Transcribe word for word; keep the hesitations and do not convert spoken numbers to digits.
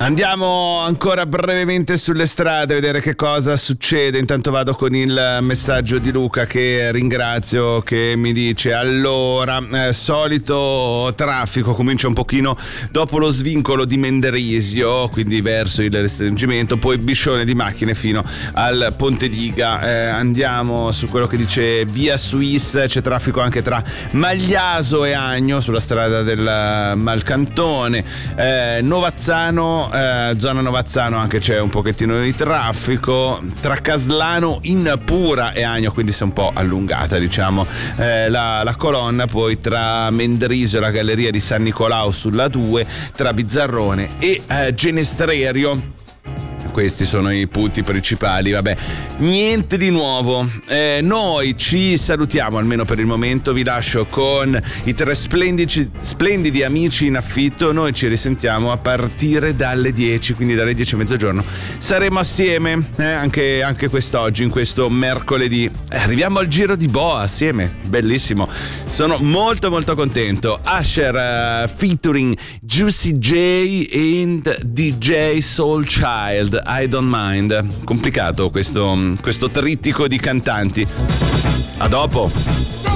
Andiamo ancora brevemente sulle strade a vedere che cosa succede. Intanto vado con il messaggio di Luca, che ringrazio, che mi dice: allora, eh, solito traffico, comincia un pochino dopo lo svincolo di Menderisio, quindi verso il restringimento, poi biscione di macchine fino al Ponte Diga. Eh, andiamo su quello che dice via Suisse, c'è traffico anche tra Magliaso e Agno sulla strada del Malcantone. eh, Novazzano, Eh, zona Novazzano anche c'è un pochettino di traffico, tra Caslano, Impura e Agno, quindi si è un po' allungata, diciamo, eh, la, la colonna. Poi tra Mendrisio e la galleria di San Nicolao sulla due, tra Bizzarrone e eh, Genestrerio. Questi sono i punti principali. Vabbè, niente di nuovo. Eh, noi ci salutiamo almeno per il momento. Vi lascio con i tre splendidi, splendidi amici in affitto. Noi ci risentiamo a partire dalle dieci, quindi dalle dieci a mezzogiorno saremo assieme, eh, anche, anche quest'oggi, in questo mercoledì. Eh, arriviamo al giro di boa assieme, bellissimo. Sono molto molto contento. Usher uh, featuring Juicy J and D J Soul Child, I Don't Mind. Complicato questo, questo trittico di cantanti. A dopo.